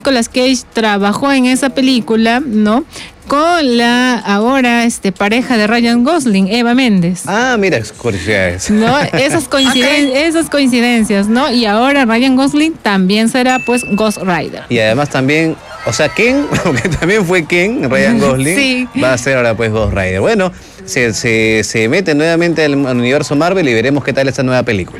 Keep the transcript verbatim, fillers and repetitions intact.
Nicolas Cage trabajó en esa película, ¿no? Con la ahora este, pareja de Ryan Gosling, Eva Méndez. Ah, mira, curiosidades. ¿No? Esas, coinciden okay. esas coincidencias, ¿no? Y ahora Ryan Gosling también será, pues, Ghost Rider. Y además también, o sea, Ken, porque también fue Ken, Ryan Gosling, sí. va a ser ahora, pues, Ghost Rider. Bueno, se, se, se mete nuevamente al universo Marvel y veremos qué tal esta nueva película.